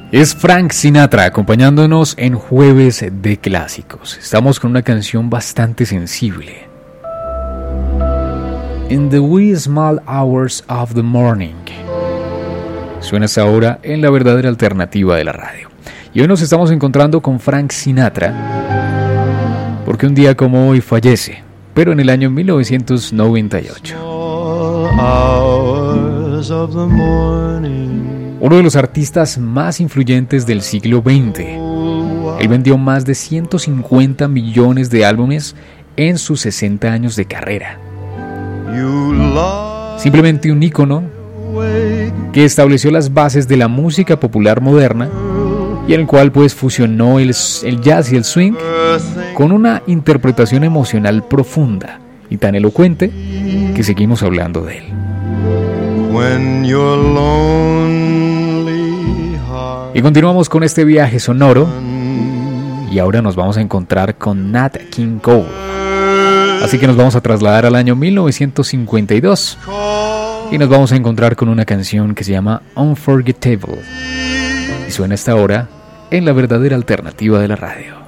Es Frank Sinatra acompañándonos en Jueves de Clásicos. Estamos con una canción bastante sensible. In the wee small hours of the morning. Suena hasta ahora en la verdadera alternativa de la radio. Y hoy nos estamos encontrando con Frank Sinatra, porque un día como hoy fallece, pero en el año 1998. Uno de los artistas más influyentes del siglo XX. Él vendió más de 150 millones de álbumes en sus 60 años de carrera. Simplemente un ícono que estableció las bases de la música popular moderna y en el cual pues fusionó el jazz y el swing con una interpretación emocional profunda y tan elocuente que seguimos hablando de él. Y continuamos con este viaje sonoro y ahora nos vamos a encontrar con Nat King Cole. Así que nos vamos a trasladar al año 1952 y nos vamos a encontrar con una canción que se llama Unforgettable y suena hasta ahora en la verdadera alternativa de la radio.